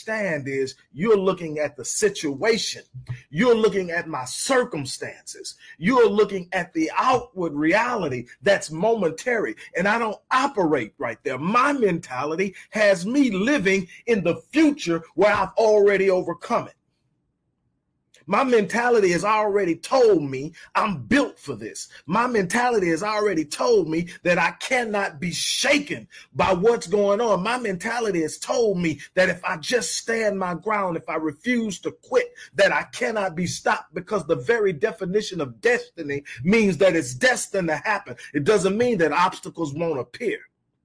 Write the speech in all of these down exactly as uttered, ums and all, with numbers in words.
understand is you're looking at the situation. You're looking at my circumstances. You're looking at the outward reality that's momentary. And I don't operate right there. My mentality has me living in the future where I've already overcome it. My mentality has already told me I'm built for this. My mentality has already told me that I cannot be shaken by what's going on. My mentality has told me that if I just stand my ground, if I refuse to quit, that I cannot be stopped, because the very definition of destiny means that it's destined to happen. It doesn't mean that obstacles won't appear.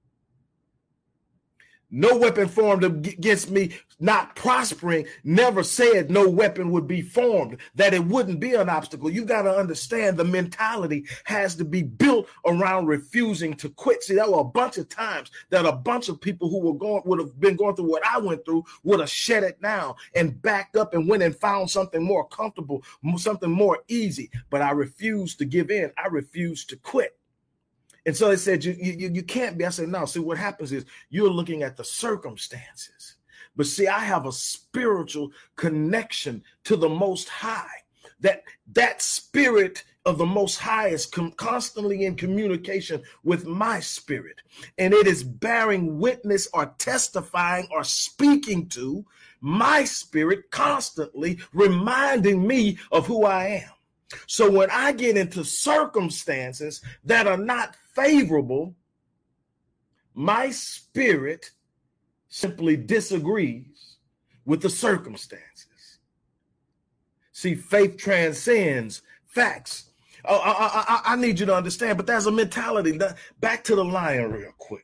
No weapon formed against me not prospering never said no weapon would be formed, that it wouldn't be an obstacle. You got to understand the mentality has to be built around refusing to quit. See, there were a bunch of times that a bunch of people who were going would have been going through what I went through would have shut it down and backed up and went and found something more comfortable, something more easy. But I refused to give in. I refused to quit. And so they said, you, you, you can't be. I said, no, see, what happens is you're looking at the circumstances. But see, I have a spiritual connection to the Most High. That that spirit of the Most High is com- constantly in communication with my spirit. And it is bearing witness or testifying or speaking to my spirit, constantly reminding me of who I am. So when I get into circumstances that are not favorable, my spirit simply disagrees with the circumstances. See, faith transcends facts. Oh, I, I, I need you to understand, but there's a mentality. Back to the lion real quick.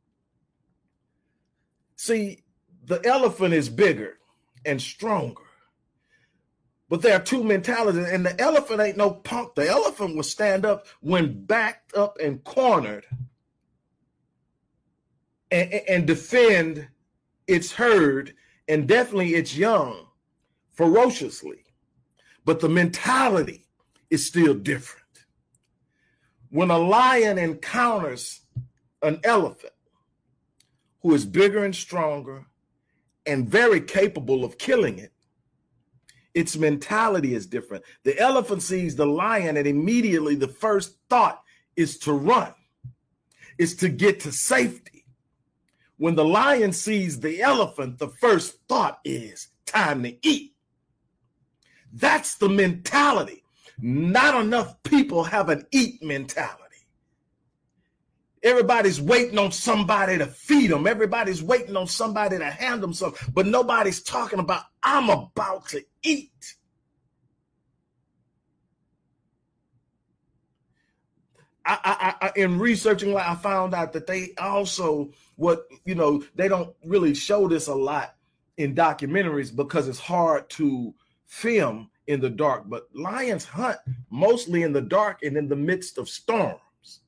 See, the elephant is bigger and stronger. But there are two mentalities, and the elephant ain't no punk. The elephant will stand up when backed up and cornered and, and defend its herd and definitely its young ferociously. But the mentality is still different. When a lion encounters an elephant who is bigger and stronger and very capable of killing it, its mentality is different. The elephant sees the lion, and immediately the first thought is to run, is to get to safety. When the lion sees the elephant, the first thought is time to eat. That's the mentality. Not enough people have an eat mentality. Everybody's waiting on somebody to feed them. Everybody's waiting on somebody to hand them something, but nobody's talking about, I'm about to eat. I, I, I, in researching, I found out that they also, what, you know, they don't really show this a lot in documentaries because it's hard to film in the dark, but lions hunt mostly in the dark and in the midst of storms.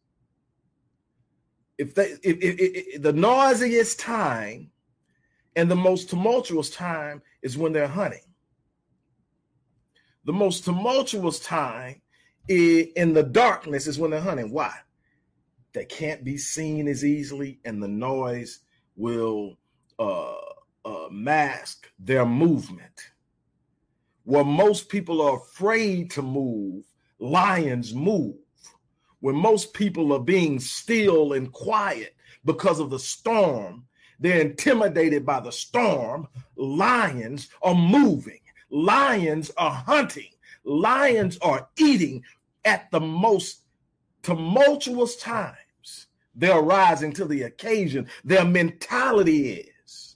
If they, if, if, if, the noisiest time and the most tumultuous time is when they're hunting. The most tumultuous time is, in the darkness is when they're hunting. Why? They can't be seen as easily, and the noise will uh, uh, mask their movement. Where most people are afraid to move, lions move. When most people are being still and quiet because of the storm, they're intimidated by the storm. Lions are moving. Lions are hunting. Lions are eating at the most tumultuous times. They're rising to the occasion. Their mentality is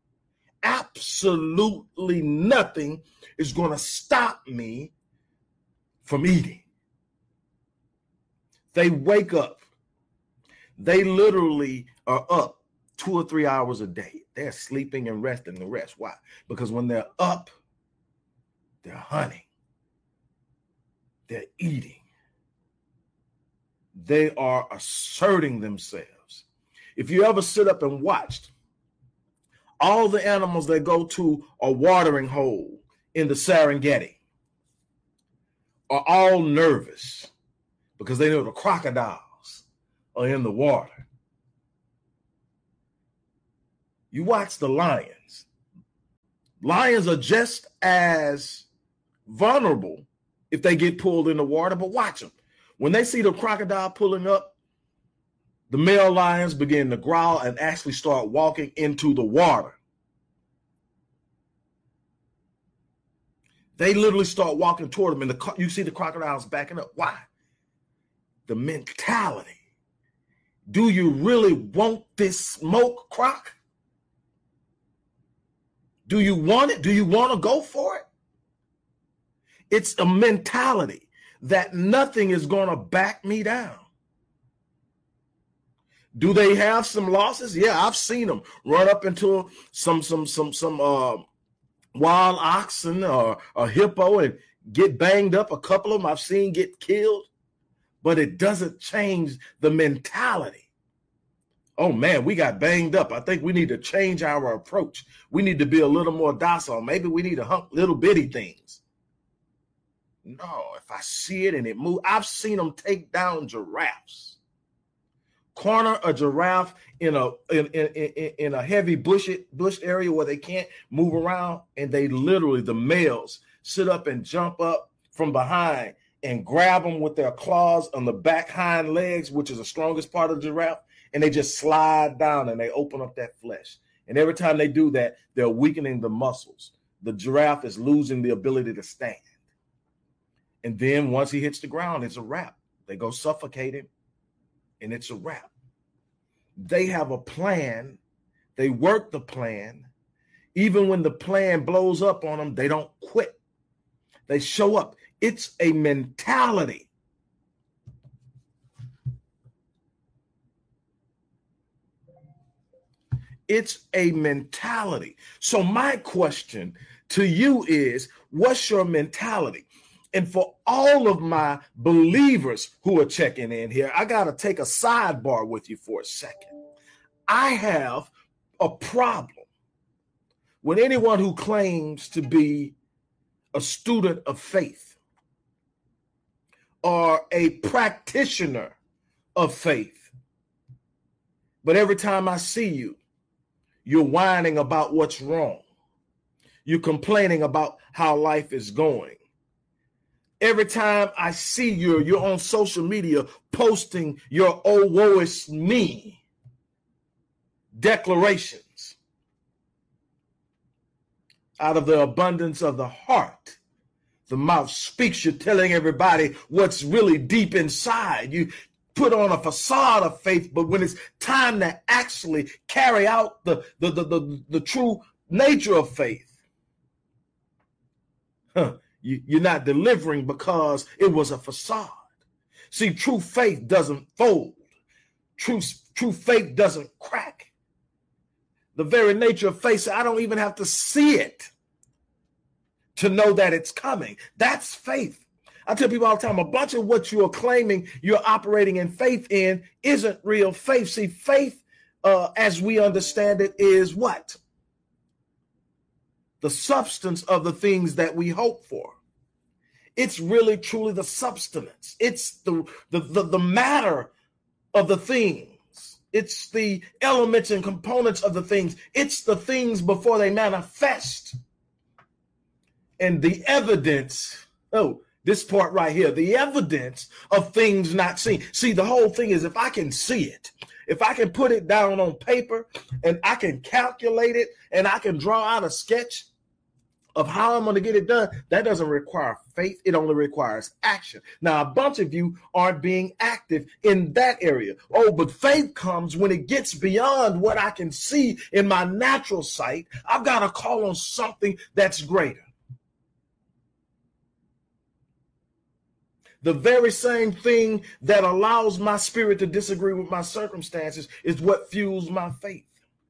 absolutely nothing is going to stop me from eating. They wake up. They literally are up two or three hours a day. They're sleeping and resting the rest. Why? Because when they're up, they're hunting. They're eating. They are asserting themselves. If you ever sit up and watched all the animals that go to a watering hole in the Serengeti are all nervous because they know the crocodiles are in the water. You watch the lions. Lions are just as vulnerable if they get pulled in the water, but watch them. When they see the crocodile pulling up, the male lions begin to growl and actually start walking into the water. They literally start walking toward them, and the, you see the crocodiles backing up. Why? The mentality. Do you really want this smoke, Croc? Do you want it? Do you want to go for it? It's a mentality that nothing is going to back me down. Do they have some losses? Yeah, I've seen them run up into some some some some uh, wild oxen or a hippo and get banged up. A couple of them I've seen get killed, but it doesn't change the mentality. Oh man, we got banged up. I think we need to change our approach. We need to be a little more docile. Maybe we need to hump little bitty things. No, if I see it and it moves, I've seen them take down giraffes. Corner a giraffe in a in, in, in, in a heavy bush bush area where they can't move around, and they literally, the males, sit up and jump up from behind and grab them with their claws on the back hind legs, which is the strongest part of the giraffe, and they just slide down and they open up that flesh. And every time they do that, they're weakening the muscles. The giraffe is losing the ability to stand. And then once he hits the ground, it's a wrap. They go suffocate him, and it's a wrap. They have a plan. They work the plan. Even when the plan blows up on them, they don't quit. They show up. It's a mentality. It's a mentality. So my question to you is, what's your mentality? And for all of my believers who are checking in here, I got to take a sidebar with you for a second. I have a problem with anyone who claims to be a student of faith or a practitioner of faith. But every time I see you, you're whining about what's wrong. You're complaining about how life is going. Every time I see you, you're on social media posting your "oh, woe is me" declarations. Out of the abundance of the heart, the mouth speaks. You're telling everybody what's really deep inside. You put on a facade of faith, but when it's time to actually carry out the, the, the, the, the true nature of faith, huh, you, you're not delivering because it was a facade. See, true faith doesn't fold. True, true faith doesn't crack. The very nature of faith, I don't even have to see it to know that it's coming. That's faith. I tell people all the time, a bunch of what you are claiming you're operating in faith in isn't real faith. See, faith, uh, as we understand it, is what? The substance of the things that we hope for. It's really, truly the substance. It's the, the, the, the matter of the things. It's the elements and components of the things. It's the things before they manifest. And the evidence, oh, this part right here, the evidence of things not seen. See, the whole thing is if I can see it, if I can put it down on paper and I can calculate it and I can draw out a sketch of how I'm going to get it done, that doesn't require faith. It only requires action. Now, a bunch of you aren't being active in that area. Oh, but faith comes when it gets beyond what I can see in my natural sight. I've got to call on something that's greater. The very same thing that allows my spirit to disagree with my circumstances is what fuels my faith.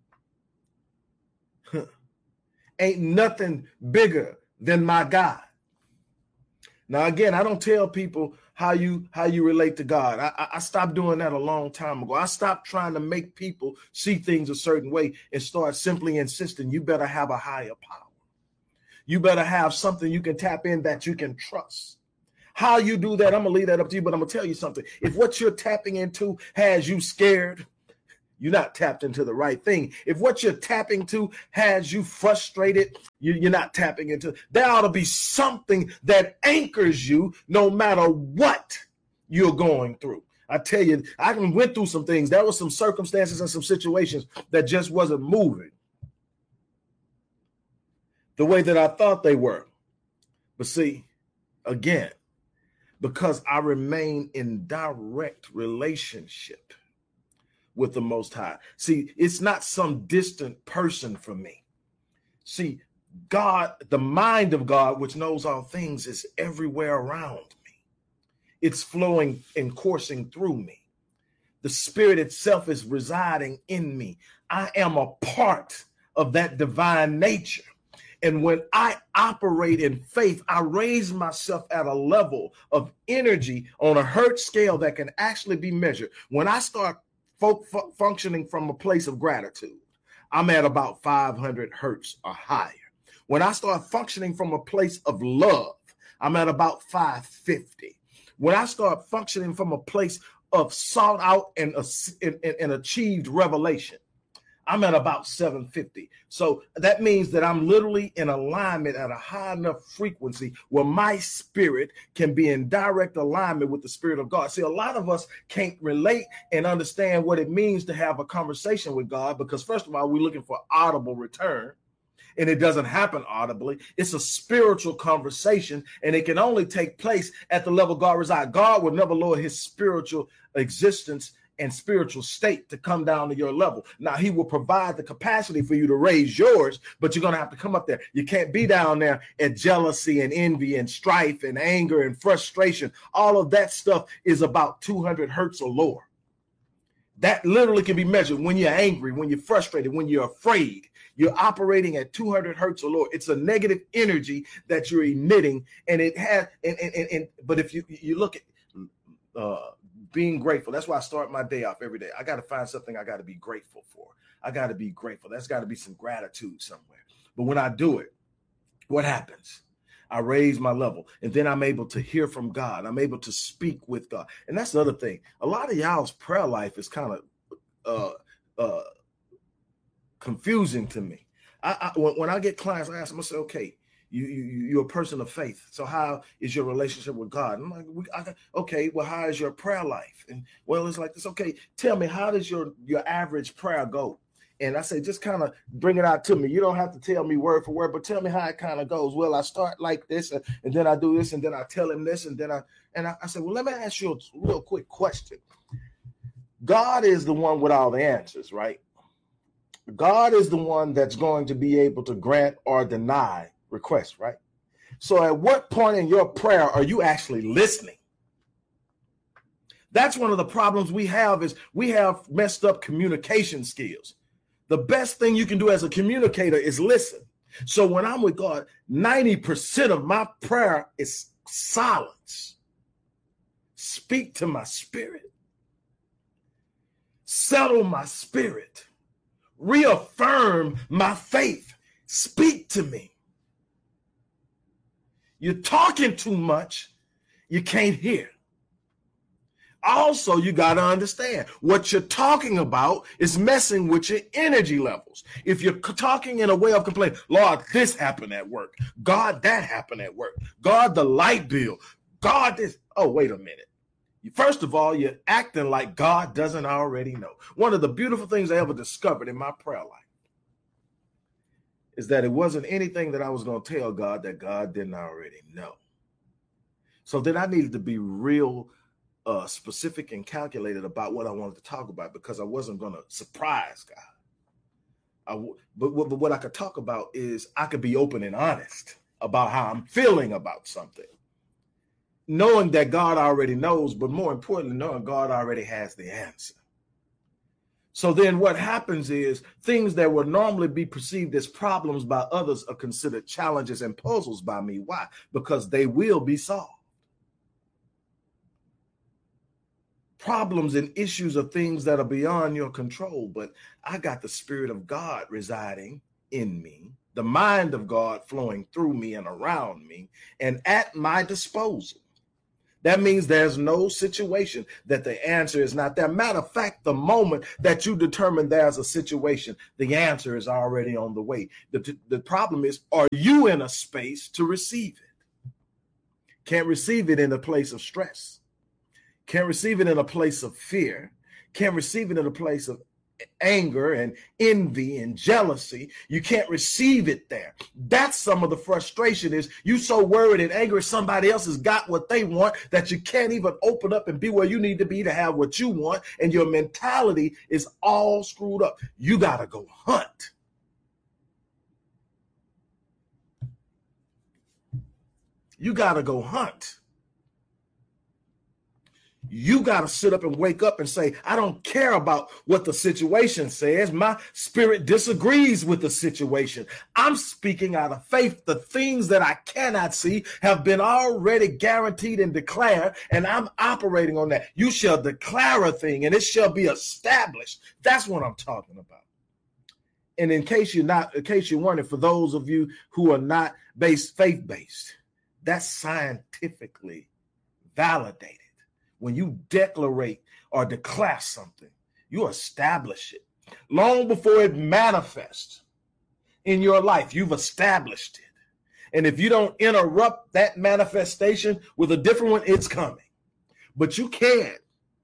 Huh. Ain't nothing bigger than my God. Now, again, I don't tell people how you how you relate to God. I, I stopped doing that a long time ago. I stopped trying to make people see things a certain way and start simply insisting you better have a higher power. You better have something you can tap in that you can trust. How you do that, I'm going to leave that up to you, but I'm going to tell you something. If what you're tapping into has you scared, You're not tapped into the right thing. If what you're tapping to has you frustrated, you, you're not tapping into. There ought to be something that anchors you no matter what you're going through. I tell you, I went through some things. There were some circumstances and some situations that just wasn't moving the way that I thought they were. But see, again, because I remain in direct relationship with the Most High. See, it's not some distant person for me. See, God, the mind of God, which knows all things, is everywhere around me. It's flowing and coursing through me. The Spirit itself is residing in me. I am a part of that divine nature. And when I operate in faith, I raise myself at a level of energy on a hertz scale that can actually be measured. When I start fo- fu- functioning from a place of gratitude, I'm at about five hundred hertz or higher. When I start functioning from a place of love, I'm at about five fifty. When I start functioning from a place of sought out and, and, and achieved revelation, I'm at about seven fifty. So that means that I'm literally in alignment at a high enough frequency where my spirit can be in direct alignment with the Spirit of God. See, a lot of us can't relate and understand what it means to have a conversation with God because, first of all, we're looking for audible return. And it doesn't happen audibly. It's a spiritual conversation, and it can only take place at the level God resides. God will never lower his spiritual existence and spiritual state to come down to your level. Now, he will provide the capacity for you to raise yours, but you're going to have to come up there. You can't be down there at jealousy and envy and strife and anger and frustration. All of that stuff is about two hundred hertz or lower. That literally can be measured when you're angry, when you're frustrated, when you're afraid. You're operating at two hundred hertz or lower. It's a negative energy that you're emitting, and it has. And, and, and, and but if you you look at uh, being grateful, that's why I start my day off every day. I got to find something I got to be grateful for. I got to be grateful. That's got to be some gratitude somewhere. But when I do it, what happens? I raise my level, and then I'm able to hear from God. I'm able to speak with God, and that's the other thing. A lot of y'all's prayer life is kind of uh, uh, confusing to me. I, I when, when I get clients, I ask them, I say, okay, you, you, you're a person of faith. So how is your relationship with God? I'm like, we, I, okay, well, how is your prayer life? And well, it's like this. Okay, tell me, how does your, your average prayer go? And I say, just kind of bring it out to me. You don't have to tell me word for word, but tell me how it kind of goes. Well, I start like this, and, and then I do this, and then I tell him this, and then I, and I, I said, well, let me ask you a real quick question. God is the one with all the answers, right? God is the one that's going to be able to grant or deny requests, right? So at what point in your prayer are you actually listening? That's one of the problems we have is we have messed up communication skills. The best thing you can do as a communicator is listen. So when I'm with God, ninety percent of my prayer is silence. Speak to my spirit. Settle my spirit. Reaffirm my faith. Speak to me. You're talking too much. You can't hear. Also, you got to understand what you're talking about is messing with your energy levels. If you're talking in a way of complaining, Lord, this happened at work. God, that happened at work. God, the light bill. God, this. Oh, wait a minute. First of all, you're acting like God doesn't already know. One of the beautiful things I ever discovered in my prayer life is that it wasn't anything that I was going to tell God that God didn't already know. So then I needed to be real Uh, specific and calculated about what I wanted to talk about because I wasn't going to surprise God. I w- but, but what I could talk about is I could be open and honest about how I'm feeling about something, knowing that God already knows, but more importantly, knowing God already has the answer. So then what happens is things that would normally be perceived as problems by others are considered challenges and puzzles by me. Why? Because they will be solved. Problems and issues are things that are beyond your control, but I got the Spirit of God residing in me, the mind of God flowing through me and around me, and at my disposal That means there's no situation that the answer is not there. Matter of fact, the moment that you determine there's a situation, the answer is already on the way. The, the problem is, are you in a space to receive it? Can't receive it in a place of stress. Can't receive it in a place of fear. Can't receive it in a place of anger and envy and jealousy. You can't receive it there. That's some of the frustration, is you so worried and angry somebody else has got what they want that you can't even open up and be where you need to be to have what you want, and your mentality is all screwed up. You gotta go hunt. You gotta go hunt. You got to sit up and wake up and say, I don't care about what the situation says. My spirit disagrees with the situation. I'm speaking out of faith. The things that I cannot see have been already guaranteed and declared, and I'm operating on that. You shall declare a thing, and it shall be established. That's what I'm talking about. And in case you're not, in case you're wondering, for those of you who are not based faith-based, that's scientifically validated. When you declarate or declare something, you establish it. Long before it manifests in your life, you've established it. And if you don't interrupt that manifestation with a different one, it's coming. But you can't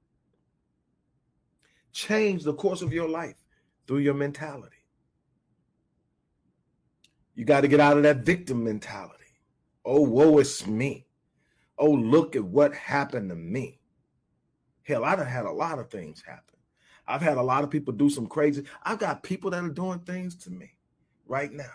change the course of your life through your mentality. You got to get out of that victim mentality. Oh, woe is me. Oh, look at what happened to me. Hell, I done had a lot of things happen. I've had a lot of people do some crazy. I've got people that are doing things to me right now.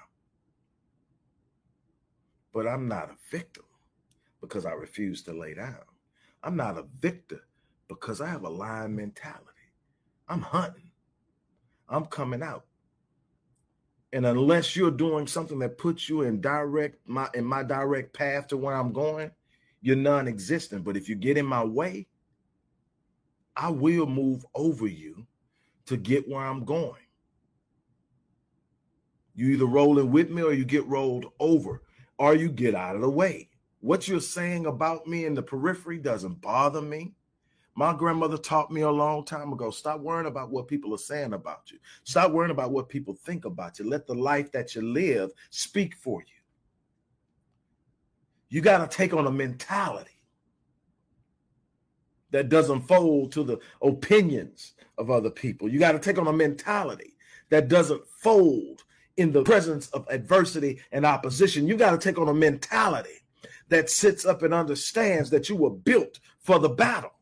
But I'm not a victim because I refuse to lay down. I'm not a victor because I have a lion mentality. I'm hunting. I'm coming out. And unless you're doing something that puts you in direct my in my direct path to where I'm going, you're non-existent. But if you get in my way, I will move over you to get where I'm going. You either rolling with me or you get rolled over, or you get out of the way. What you're saying about me in the periphery doesn't bother me. My grandmother taught me a long time ago, stop worrying about what people are saying about you. Stop worrying about what people think about you. Let the life that you live speak for you. You got to take on a mentality that doesn't fold to the opinions of other people. You got to take on a mentality that doesn't fold in the presence of adversity and opposition. You got to take on a mentality that sits up and understands that you were built for the battle.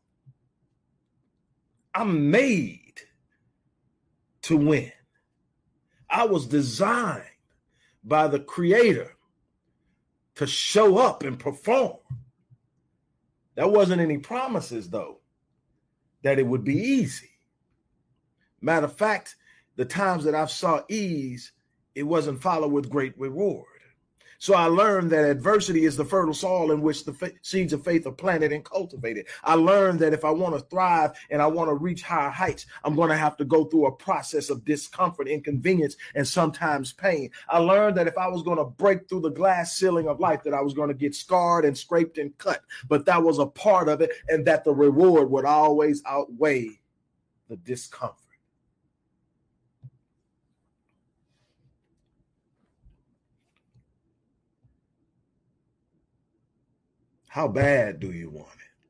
I'm made to win. I was designed by the Creator to show up and perform. There wasn't any promises, though, that it would be easy. Matter of fact, the times that I saw ease, it wasn't followed with great reward. So I learned that adversity is the fertile soil in which the fa- seeds of faith are planted and cultivated. I learned that if I want to thrive and I want to reach higher heights, I'm going to have to go through a process of discomfort, inconvenience, and sometimes pain. I learned that if I was going to break through the glass ceiling of life, that I was going to get scarred and scraped and cut. But that was a part of it, and that the reward would always outweigh the discomfort. How bad do you want it?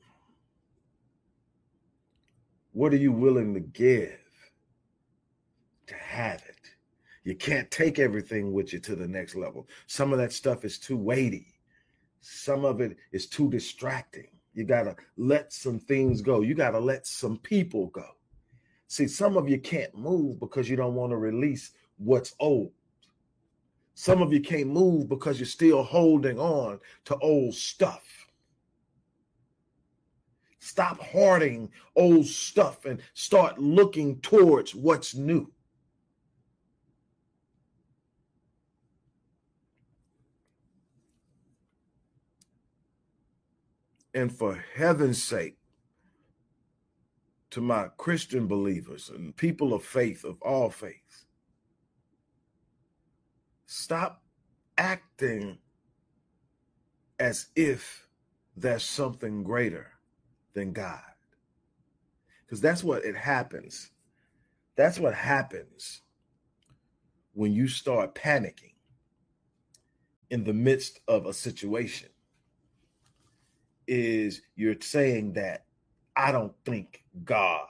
What are you willing to give to have it? You can't take everything with you to the next level. Some of that stuff is too weighty. Some of it is too distracting. You got to let some things go. You got to let some people go. See, some of you can't move because you don't want to release what's old. Some of you can't move because you're still holding on to old stuff. Stop hoarding old stuff and start looking towards what's new. And for heaven's sake, to my Christian believers and people of faith, of all faiths, stop acting as if there's something greater than God. Because that's what it happens. That's what happens when you start panicking in the midst of a situation, is you're saying that I don't think God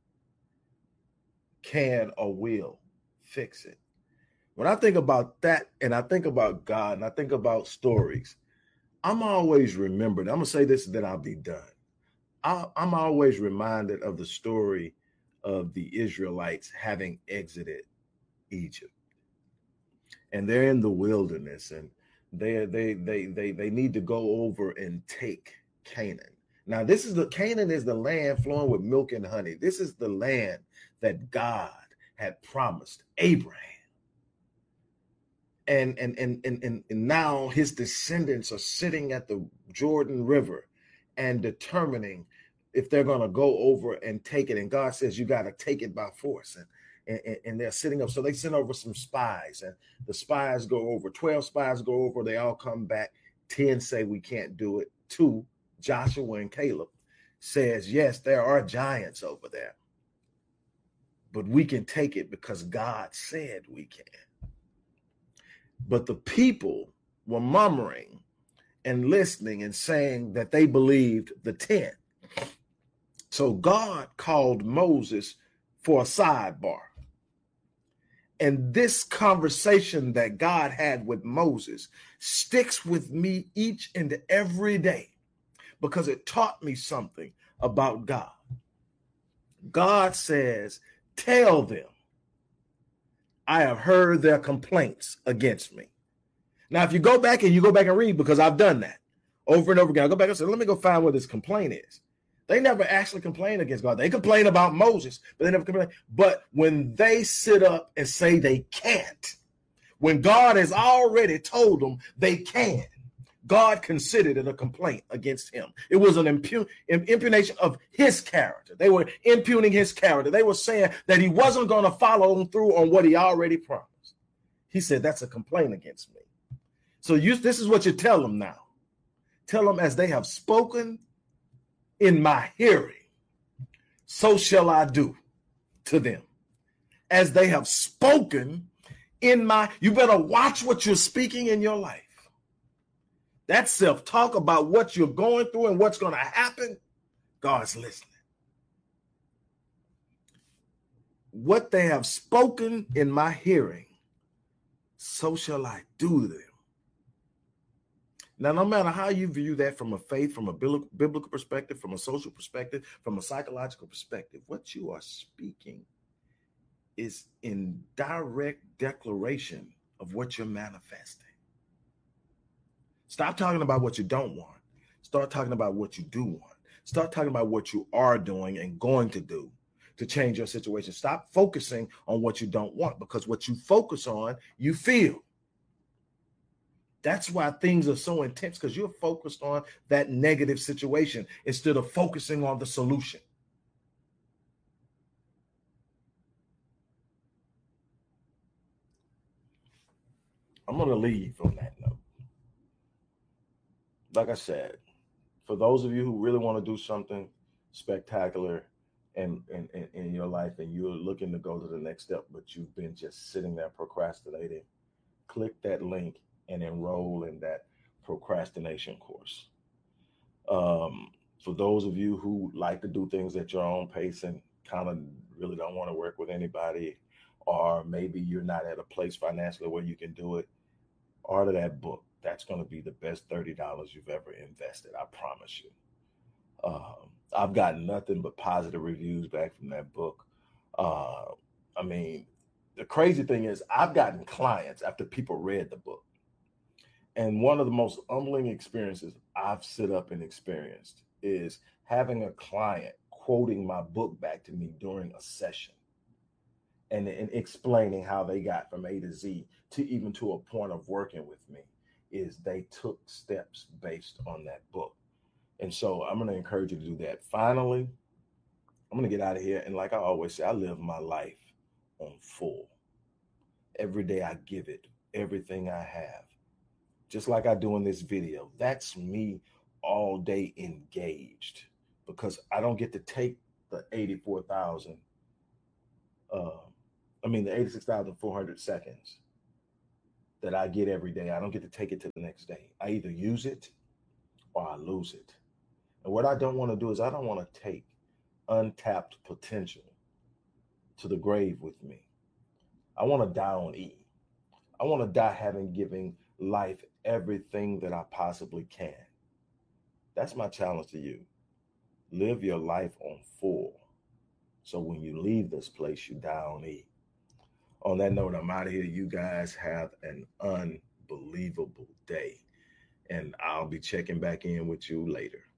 can or will fix it. When I think about that, and I think about God, and I think about stories, I'm always remembered. I'm going to say this, then I'll be done. I, I'm always reminded of the story of the Israelites having exited Egypt. And they're in the wilderness, and they they they they they need to go over and take Canaan. Now, this is the Canaan is the land flowing with milk and honey. This is the land that God had promised Abraham. And and and and and, and now his descendants are sitting at the Jordan River and determining if they're going to go over and take it. And God says, you got to take it by force. And And, and they're sitting up. So they send over some spies, and the spies go over. twelve spies go over. They all come back. ten say we can't do it. Two, Joshua and Caleb, says, yes, there are giants over there, but we can take it because God said we can. But the people were murmuring and listening and saying that they believed the ten. So God called Moses for a sidebar. And this conversation that God had with Moses sticks with me each and every day because it taught me something about God. God says, tell them, I have heard their complaints against me. Now, if you go back and you go back and read, because I've done that over and over again, I go back and say, let me go find what this complaint is. They never actually complain against God. They complain about Moses, but they never complain. But when they sit up and say they can't, when God has already told them they can, God considered it a complaint against him. It was an impu- impugnation of his character. They were impugning his character. They were saying that he wasn't going to follow through on what he already promised. He said, that's a complaint against me. So you, this is what you tell them now. Tell them, as they have spoken in my hearing, so shall I do to them. As they have spoken in my, you better watch what you're speaking in your life. That self-talk about what you're going through and what's going to happen, God's listening. What they have spoken in my hearing, so shall I do to them. Now, no matter how you view that from a faith, from a biblical perspective, from a social perspective, from a psychological perspective, what you are speaking is in direct declaration of what you're manifesting. Stop talking about what you don't want. Start talking about what you do want. Start talking about what you are doing and going to do to change your situation. Stop focusing on what you don't want, because what you focus on, you feel. That's why things are so intense, because you're focused on that negative situation instead of focusing on the solution. I'm going to leave on that note. Like I said, for those of you who really want to do something spectacular in, in, in, in your life, and you're looking to go to the next step, but you've been just sitting there procrastinating, click that link and enroll in that procrastination course. Um, for those of you who like to do things at your own pace and kind of really don't want to work with anybody, or maybe you're not at a place financially where you can do it, order that book. That's going to be the best thirty dollars you've ever invested. I promise you. Um, I've gotten nothing but positive reviews back from that book. Uh, I mean, the crazy thing is I've gotten clients after people read the book. And one of the most humbling experiences I've sit up and experienced is having a client quoting my book back to me during a session and, and explaining how they got from A to Z to even to a point of working with me, is they took steps based on that book. And so I'm going to encourage you to do that. Finally, I'm going to get out of here. And like I always say, I live my life on full. Every day I give it everything I have. Just like I do in this video. That's me all day engaged, because I don't get to take the eighty-four thousand, uh, I mean, the eighty-six thousand four hundred seconds that I get every day. I don't get to take it to the next day. I either use it or I lose it. And what I don't want to do is I don't want to take untapped potential to the grave with me. I want to die on E. I want to die having given life everything that I possibly can. That's my challenge to you. Live your life on full. So when you leave this place, you die on E. On that note, I'm out of here. You guys have an unbelievable day. And I'll be checking back in with you later.